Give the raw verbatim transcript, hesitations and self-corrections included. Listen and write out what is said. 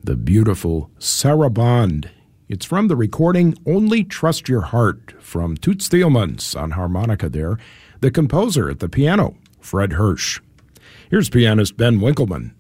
the beautiful Sarabande. It's from the recording Only Trust Your Heart from Toots Thielemans on harmonica there. The composer at the piano, Fred Hirsch. Here's pianist Ben Winkleman.